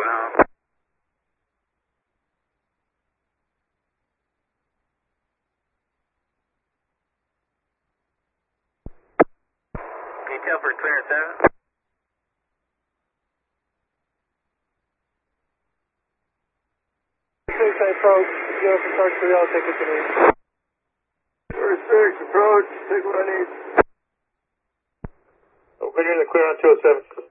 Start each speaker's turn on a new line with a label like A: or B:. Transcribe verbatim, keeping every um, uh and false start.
A: now. Detail for clearance seven.
B: six approach, zero for search for yellow ticket to me.
C: First six, approach, take what I need.
B: Open in the clear on two oh seven.